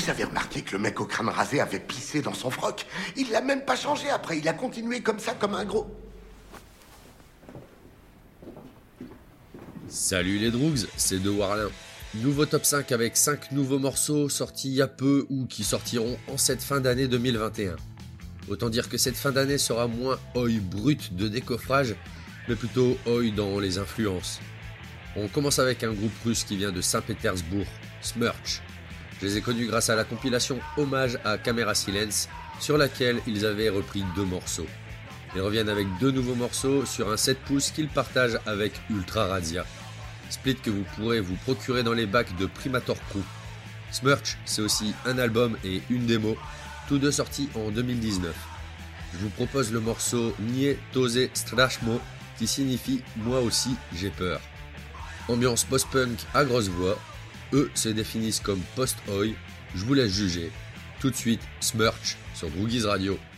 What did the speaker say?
Vous avez remarqué que le mec au crâne rasé avait pissé dans son froc? Il l'a même pas changé après, il a continué comme ça, comme un gros... Salut les Droogs, c'est De Warlin. Nouveau top 5 avec 5 nouveaux morceaux sortis il y a peu ou qui sortiront en cette fin d'année 2021. Autant dire que cette fin d'année sera moins oi brut de décoffrage, mais plutôt oi dans les influences. On commence avec un groupe russe qui vient de Saint-Pétersbourg, Smurch. Je les ai connus grâce à la compilation Hommage à Camera Silence, sur laquelle ils avaient repris 2 morceaux. Ils reviennent avec 2 nouveaux morceaux sur un 7 pouces qu'ils partagent avec Ultra Radia. Split que vous pourrez vous procurer dans les bacs de Primator Crew. Smurch, c'est aussi un album et une démo, tous 2 sortis en 2019. Je vous propose le morceau Nie Tose Strashmo, qui signifie « Moi aussi, j'ai peur ». Ambiance post-punk à grosse voix, eux se définissent comme post-oi, je vous laisse juger. Tout de suite, Smurch sur Droogies Radio.